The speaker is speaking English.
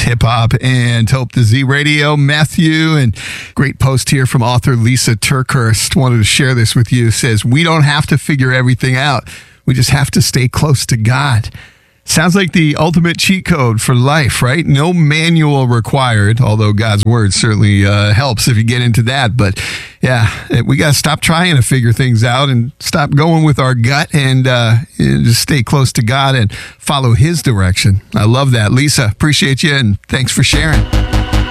hip hop and Hope the Z Radio. Matthew, and great post here from author Lisa Turkhurst. Wanted to share this with you. Says, we don't have to figure everything out. We just have to stay close to God. Sounds like the ultimate cheat code for life, right? No manual required, although God's word certainly helps if you get into that. But yeah, we got to stop trying to figure things out and stop going with our gut and just stay close to God and follow his direction. I love that. Lisa, appreciate you and thanks for sharing.